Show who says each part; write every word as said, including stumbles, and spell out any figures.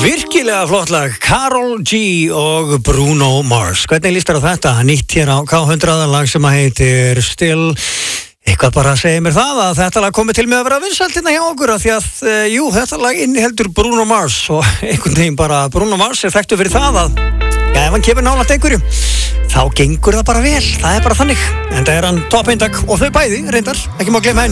Speaker 1: Virkilega flott lag, Karol G og Bruno Mars. Hvernig líst þér á þetta? Nýtt hér á K hundrað, lag sem að heitir Still. Eitthvað bara segir mér það að þetta lag komið til með að vera vinsælt hérna hjá okkur af því að, uh, jú, þetta lag inniheldur Bruno Mars og einhvern veginn bara Bruno Mars er þekktur fyrir það að, já, ef hann kemur nálægt einhverju, þá gengur það bara vel, það er bara þannig. En það er hann toppeintak og þau bæði, reyndar, ekki má gleyma henni.